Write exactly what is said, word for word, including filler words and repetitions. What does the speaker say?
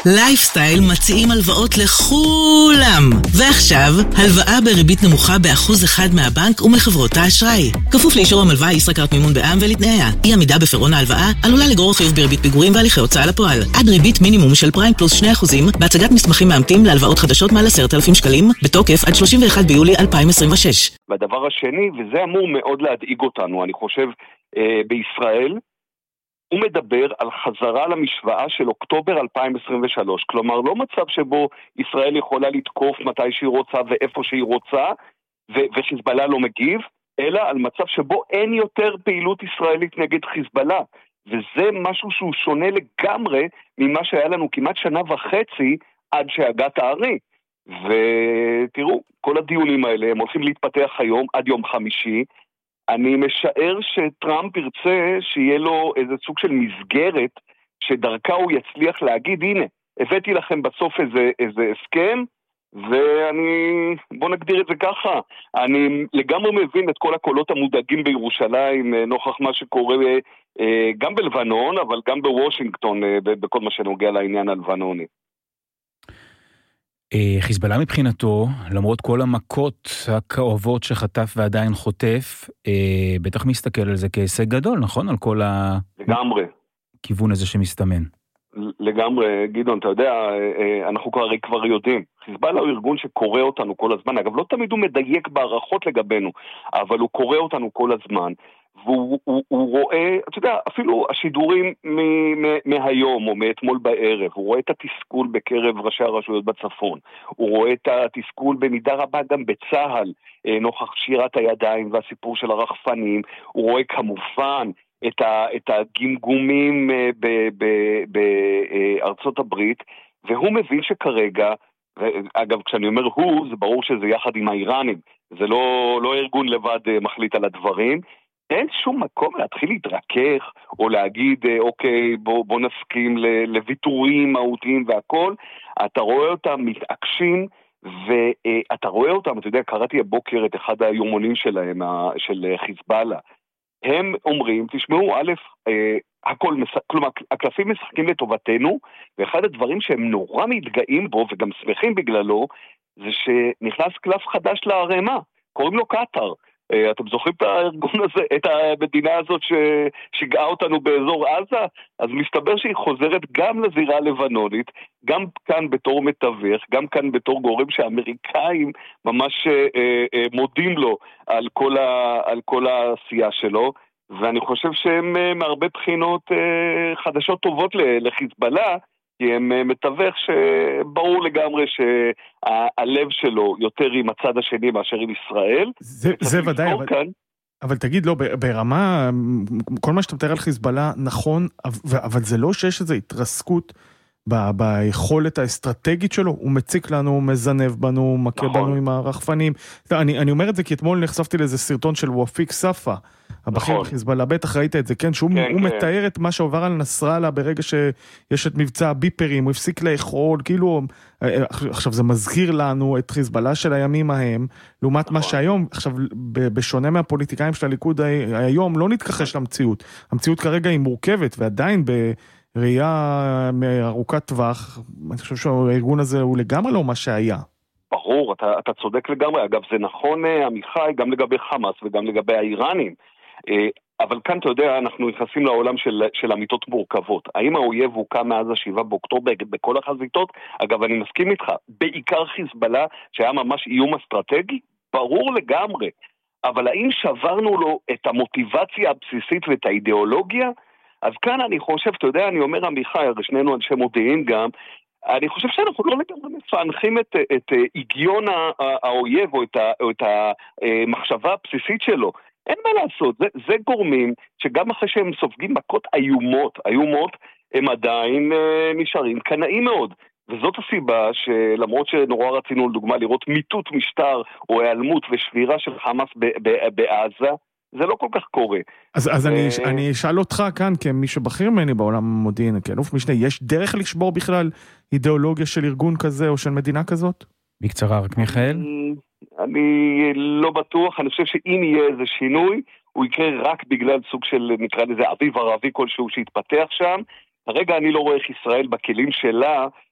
לייפסטייל מציעים הלוואות לכולם. ועכשיו, הלוואה בריבית נמוכה באחוז אחד מהבנק ומחברות האשראי. כפוף לאישור המלווה ישראכרט מימון בע"מ ולתנאיה. אי עמידה בפירעון ההלוואה עלולה לגרור חיוב בריבית פיגורים והליכי הוצאה לפועל. עד ריבית מינימום של פריים פלוס שני אחוזים בהצגת מסמכים מאמתים להלוואות חדשות מעל עשרת אלפים שקלים, בתוקף עד שלושים ואחד ביולי אלפיים עשרים ושש. והדבר השני, וזה אמור מאוד להדאיג אותנו, אני חושב, אה, בישראל, הוא מדבר על חזרה למשוואה של אוקטובר אלפיים עשרים ושלוש. כלומר, לא מצב שבו ישראל יכולה לתקוף מתי שהיא רוצה ואיפה שהיא רוצה, ו- וחיזבאללה לא מגיב, אלא על מצב שבו אין יותר פעילות ישראלית נגד חיזבאללה. וזה משהו שהוא שונה לגמרי ממה שהיה לנו כמעט שנה וחצי עד שהגעת הארי. ותראו, כל הדיונים האלה הם הולכים להתפתח היום עד יום חמישי. אני משער שטראמפ ירצה שיהיה לו איזה סוג של מסגרת שדרכה הוא יצליח להגיד, הנה, הבאתי לכם בסוף איזה, איזה הסכם, ואני, בוא נגדיר את זה ככה, אני לגמרי מבין את כל הקולות המודאגים בירושלים, נוכח מה שקורה גם בלבנון, אבל גם בוושינגטון, בכל מה שנוגע לעניין הלבנוני. חיזבאללה מבחינתו, למרות כל המכות הכאובות שחטף ועדיין חוטף, בטח מסתכל על זה כהישג גדול, נכון? על כל לגמרי. הכיוון הזה שמסתמן. לגמרי, גדעון, אתה יודע, אנחנו כבר, כבר יודעים. חיזבאללה הוא ארגון שקורא אותנו כל הזמן. אגב, לא תמיד הוא מדייק בערכות לגבינו, אבל הוא קורא אותנו כל הזמן. והוא הוא, הוא רואה, אתה יודע, אפילו השידורים מ- מ- מהיום או מאתמול בערב, הוא רואה את התסכול בקרב ראשי הרשויות בצפון, הוא רואה את התסכול במידה רבה גם בצהל, נוכח שירת הידיים והסיפור של הרחפנים, הוא רואה כמובן את, ה- את הגמגומים בארצות הברית, והוא מבין שכרגע, אגב, כשאני אומר הוא, זה ברור שזה יחד עם האיראנים, זה לא, לא ארגון לבד מחליט על הדברים, אין שום מקום להתחיל להתרכך או להגיד אוקיי בוא, בוא נסכים לוויתורים מהותיים והכל. אתה רואה אותם מתעקשים ואתה רואה אותם, אתה יודע, קראתי הבוקר את אחד היומונים שלהם של חיזבאללה, הם אומרים תשמעו א', הכל, כלומר הקלפים משחקים לטובתנו, ואחד הדברים שהם נורא מתגאים בו וגם שמחים בגללו זה שנכנס קלף חדש לערימה, קוראים לו קטר. אתם זוכרים את הארגון הזה, את המדינה הזאת ששיגעה אותנו באזור עזה? אז מסתבר שהיא חוזרת גם לזירה הלבנונית, גם כאן בתור מתווך, גם כאן בתור גורם שהאמריקאים ממש מודים לו על כל, ה, על כל העשייה שלו, ואני חושב שהם מהרבה בחינות חדשות טובות לחיזבאללה, כי הם מתווך שברור לגמרי שהלב שלו יותר עם הצד השני מאשר עם ישראל. זה, זה ודאי, אבל, כאן... אבל תגיד, לא, ברמה, כל מה שאתה מתאר על חיזבאללה נכון, אבל זה לא שיש איזו התרסקות ב- ביכולת האסטרטגית שלו, הוא מציק לנו, הוא מזנב בנו, הוא מכה נכון. בנו עם הרחפנים. אני, אני אומר את זה כי אתמול נחשפתי לאיזה סרטון של וואפיק ספה, הבכיר בחיזבאללה, בטח ראית את זה, כן, שהוא כן, הוא כן. מתאר את מה שעובר על נסראללה ברגע שיש את מבצע הביפרים, הוא הפסיק לאכול, כאילו, עכשיו זה מזכיר לנו את חיזבאללה של הימים ההם, לעומת נכון. מה שהיום, עכשיו, בשונה מהפוליטיקאים של הליכוד היום, לא נתכחש למציאות. המציאות כרגע היא מורכבת, ועדיין בראייה ארוכת טווח, אני חושב שהארגון הזה הוא לגמרי לא מה שהיה. ברור, אתה, אתה צודק לגמרי. אגב, זה נכון, עמיחי, גם לגבי חמאס וגם לגבי האיראנים. אבל כאן, אתה יודע, אנחנו נכנסים לעולם של, של אמיתות מורכבות. האם האויב הוא קם מאז השבעה באוקטובר בכל החזיתות? אגב, אני מסכים איתך. בעיקר חיזבאללה, שהיה ממש איום אסטרטגי, ברור לגמרי. אבל האם שברנו לו את המוטיבציה הבסיסית ואת האידיאולוגיה? אז כאן אני חושב, אתה יודע, אני אומר, עמיחי, הרי שנינו אנשי מודיעין גם, אני חושב שאנחנו לא לגמרי מפענחים את, את הגיון האויב או את, או את המחשבה הבסיסית שלו. אין מה לעשות, זה, זה גורמים שגם אחרי שהם סופגים מכות איומות, איומות, הם עדיין אה, נשארים קנאים מאוד. וזאת הסיבה שלמרות שנורא רצינו לדוגמה לראות מיטוט משטר או העלמות ושבירה של חמאס ב- ב- בעזה, זה לא כל כך קורה. אז, אז אני, אני אשאל אותך כאן, כמי שבכיר ממני בעולם המודיעין, כאלוף משנה, יש דרך לשבור בכלל אידיאולוגיה של ארגון כזה או של מדינה כזאת? בקצרה רק מיכאל. אני לא בטוח, אני חושב שאם יהיה איזה שינוי, הוא יקרה רק בגלל סוג של, נקרא לזה, אביב ערבי כלשהו שהתפתח שם. כרגע אני לא רואה איך ישראל בכלים שלה